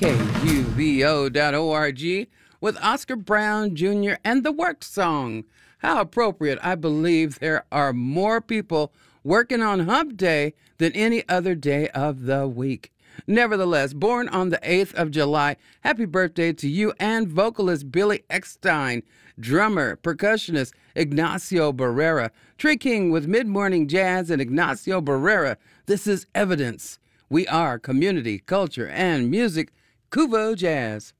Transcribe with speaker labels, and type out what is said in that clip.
Speaker 1: KUVO.org with Oscar Brown Jr. and the Work Song. How appropriate. I believe there are more people working on Hump Day than any other day of the week. Nevertheless, born on the 8th of July, happy birthday to you and vocalist Billy Eckstein, drummer, percussionist Ignacio Barrera, Tree King with Mid-Morning Jazz and Ignacio Barrera. This is Evidence. We are community, culture, and music. Kuvo Jazz.